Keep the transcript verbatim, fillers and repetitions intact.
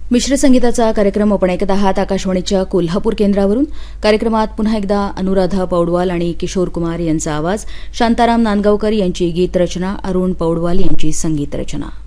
मिश्र संगीताचा कार्यक्रम आपण ऐकत आहात आकाशवाणीच्या कोल्हापूर केंद्रावरून. कार्यक्रमात पुन्हा एकदा अनुराधा पौडवाल आणि किशोर कुमार यांचा आवाज, शांताराम नांदगावकर यांची गीतरचना, अरुण पौडवाल यांची संगीत रचना.